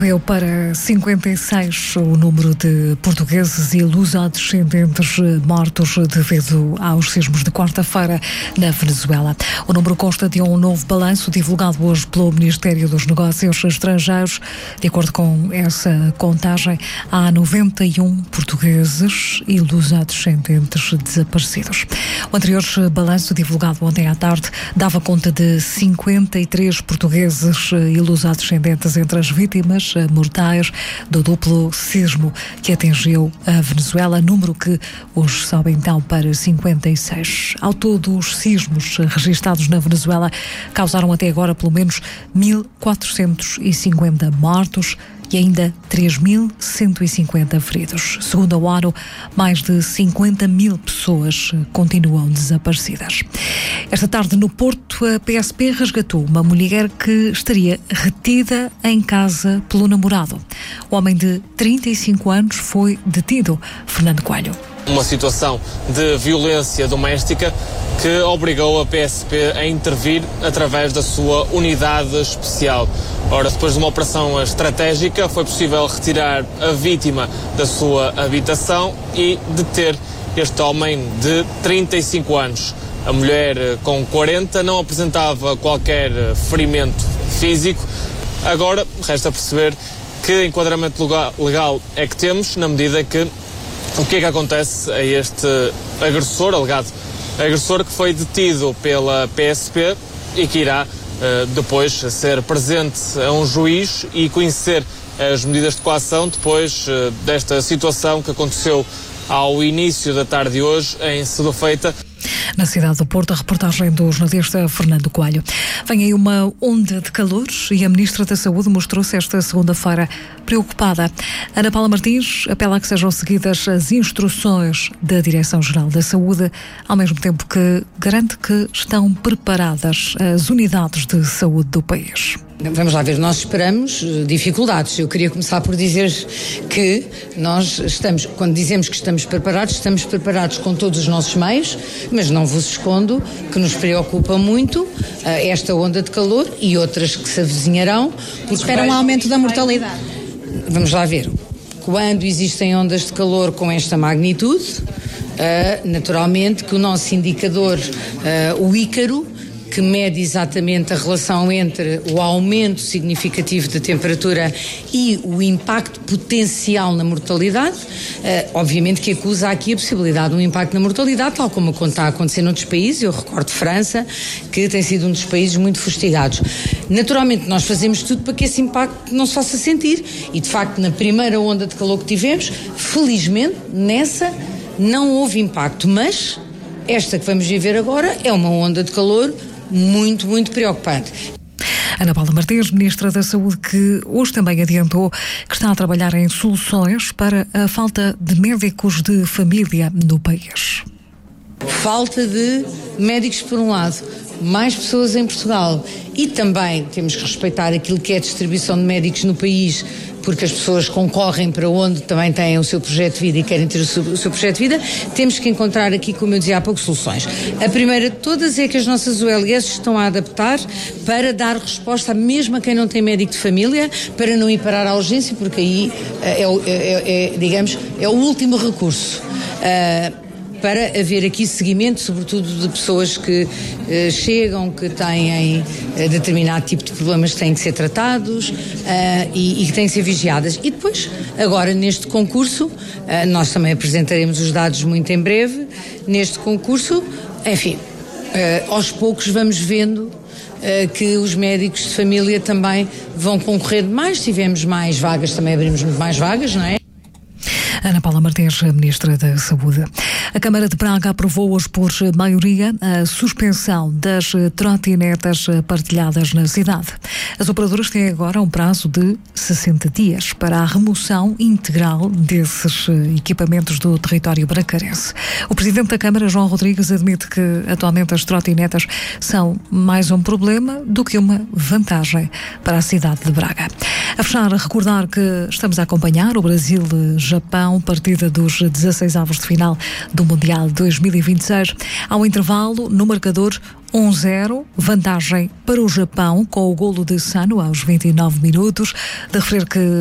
Para 56 o número de portugueses e luso-descendentes mortos devido aos sismos de quarta-feira na Venezuela. O número consta de um novo balanço divulgado hoje pelo Ministério dos Negócios Estrangeiros. De acordo com essa contagem, há 91 portugueses e luso-descendentes desaparecidos. O anterior balanço, divulgado ontem à tarde, dava conta de 53 portugueses e luso-descendentes entre as vítimas mortais do duplo sismo que atingiu a Venezuela, número que hoje sobe então para 56. Ao todo, os sismos registados na Venezuela causaram até agora pelo menos 1.450 mortos e ainda 3.150 feridos. Segundo a ONU, mais de 50.000 pessoas continuam desaparecidas. Esta tarde, no Porto, a PSP resgatou uma mulher que estaria retida em casa pelo namorado. O homem de 35 anos foi detido. Fernando Coelho. Uma situação de violência doméstica que obrigou a PSP a intervir através da sua unidade especial. Ora, depois de uma operação estratégica, foi possível retirar a vítima da sua habitação e deter este homem de 35 anos. A mulher, com 40, não apresentava qualquer ferimento físico. Agora, resta perceber que enquadramento legal é que temos, na medida que o que é que acontece a este agressor, alegado agressor, que foi detido pela PSP e que irá depois ser presente a um juiz e conhecer as medidas de coação depois desta situação que aconteceu ao início da tarde de hoje em Sedufeita. Na cidade do Porto, a reportagem do jornalista Fernando Coelho. Vem aí uma onda de calor e a Ministra da Saúde mostrou-se esta segunda-feira preocupada. Ana Paula Martins apela a que sejam seguidas as instruções da Direção-Geral da Saúde, ao mesmo tempo que garante que estão preparadas as unidades de saúde do país. Vamos lá ver, nós esperamos dificuldades. Eu queria começar por dizer que nós estamos, quando dizemos que estamos preparados com todos os nossos meios, mas não vos escondo que nos preocupa muito esta onda de calor e outras que se avizinharão. Espera um aumento da mortalidade. Vamos lá ver, quando existem ondas de calor com esta magnitude, naturalmente que o nosso indicador, o Ícaro, que mede exatamente a relação entre o aumento significativo da temperatura e o impacto potencial na mortalidade, obviamente que acusa aqui a possibilidade de um impacto na mortalidade, tal como está a acontecer noutros países. Eu recordo França, que tem sido um dos países muito fustigados. Naturalmente, nós fazemos tudo para que esse impacto não se faça sentir e, de facto, na primeira onda de calor que tivemos, felizmente, nessa não houve impacto, mas esta que vamos viver agora é uma onda de calor muito, muito preocupante. Ana Paula Martins, Ministra da Saúde, que hoje também adiantou que está a trabalhar em soluções para a falta de médicos de família no país. Falta de médicos por um lado, mais pessoas em Portugal e também temos que respeitar aquilo que é a distribuição de médicos no país, porque as pessoas concorrem para onde também têm o seu projeto de vida e querem ter o seu projeto de vida. Temos que encontrar aqui, como eu dizia há pouco, soluções. A primeira de todas é que as nossas ULS estão a adaptar para dar resposta mesmo a quem não tem médico de família, para não ir parar à urgência, porque aí digamos, é o último recurso. Para haver aqui seguimento, sobretudo de pessoas que chegam, que têm determinado tipo de problemas que têm que ser tratados e que têm que ser vigiadas. E depois, agora neste concurso, nós também apresentaremos os dados muito em breve, neste concurso, enfim, aos poucos vamos vendo que os médicos de família também vão concorrer mais. Tivemos mais vagas, também abrimos muito mais vagas, não é? Ana Paula Martins, Ministra da Saúde. A Câmara de Braga aprovou hoje por maioria a suspensão das trotinetas partilhadas na cidade. As operadoras têm agora um prazo de 60 dias para a remoção integral desses equipamentos do território bracarense. O Presidente da Câmara, João Rodrigues, admite que atualmente as trotinetas são mais um problema do que uma vantagem para a cidade de Braga. A fechar, a recordar que estamos a acompanhar o Brasil-Japão Japão, partida dos 16avos de final do Mundial 2026. Ao intervalo, no marcador 1-0, vantagem para o Japão, com o golo de Sano aos 29 minutos. De referir que